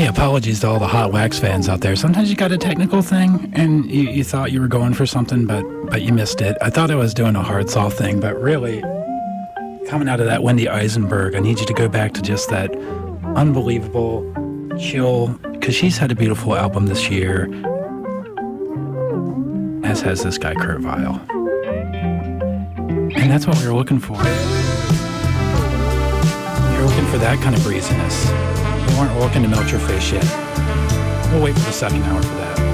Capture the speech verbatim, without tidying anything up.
apologies to all the Hot Wax fans out there. Sometimes you got a technical thing and you, you thought you were going for something, but but you missed it. I thought I was doing a hard soft thing, but really, coming out of that Wendy Eisenberg, I need you to go back to just that unbelievable, chill, because she's had a beautiful album this year, as has this guy, Kurt Vile. And that's what we were looking for. You're looking for that kind of breeziness. We weren't looking to melt your face yet. We'll wait for the second hour for that.